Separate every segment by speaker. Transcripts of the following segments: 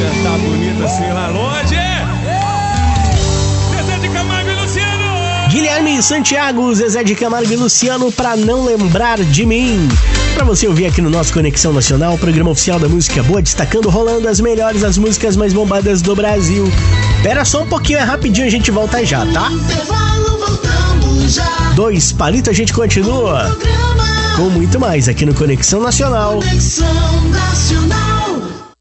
Speaker 1: Tá bonito assim lá longe. Zezé de Camargo e Luciano.
Speaker 2: Guilherme Santiago, Zezé de Camargo e Luciano, Pra Não Lembrar de Mim. Pra você ouvir aqui no nosso Conexão Nacional, o programa oficial da música boa, destacando, rolando as melhores, as músicas mais bombadas do Brasil. Pera só um pouquinho, é rapidinho, a gente volta já, tá? 2 palitos, a gente continua com muito mais aqui no Conexão Nacional.
Speaker 3: Conexão Nacional.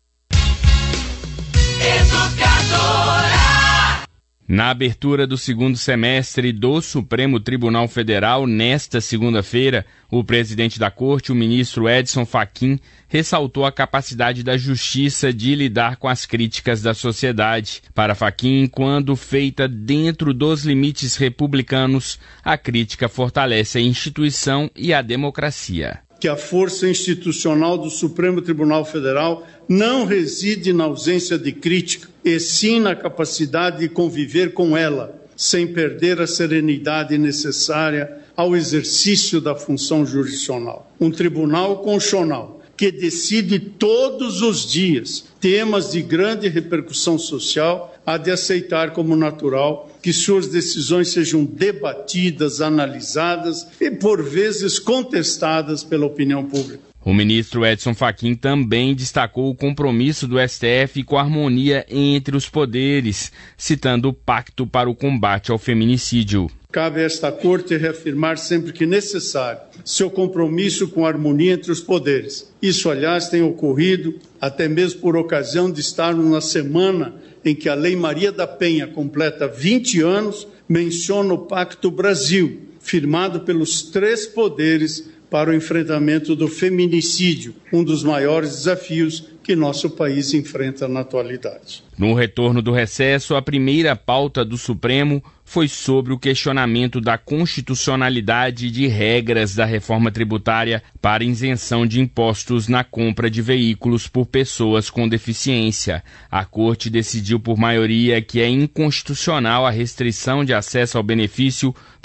Speaker 4: Na abertura do segundo semestre do Supremo Tribunal Federal, nesta segunda-feira, o presidente da Corte, o ministro Edson Fachin, ressaltou a capacidade da Justiça de lidar com as críticas da sociedade. Para Fachin, quando feita dentro dos limites republicanos, a crítica fortalece a instituição e a democracia.
Speaker 5: Que a força institucional do Supremo Tribunal Federal não reside na ausência de crítica, e sim na capacidade de conviver com ela, sem perder a serenidade necessária ao exercício da função jurisdicional. Um tribunal constitucional que decide todos os dias temas de grande repercussão social, há de aceitar como natural que suas decisões sejam debatidas, analisadas e, por vezes, contestadas pela opinião pública.
Speaker 4: O ministro Edson Fachin também destacou o compromisso do STF com a harmonia entre os poderes, citando o Pacto para o Combate ao Feminicídio.
Speaker 5: Cabe a esta Corte reafirmar sempre que necessário seu compromisso com a harmonia entre os poderes. Isso, aliás, tem ocorrido até mesmo por ocasião de estarmos na semana em que a Lei Maria da Penha completa 20 anos, menciona o Pacto Brasil, firmado pelos 3 poderes para o enfrentamento do feminicídio, um dos maiores desafios que nosso país enfrenta na atualidade.
Speaker 4: No retorno do recesso, a primeira pauta do Supremo foi sobre o questionamento da constitucionalidade de regras da reforma tributária para isenção de impostos na compra de veículos por pessoas com deficiência. A Corte decidiu por maioria que é inconstitucional a restrição de acesso ao benefício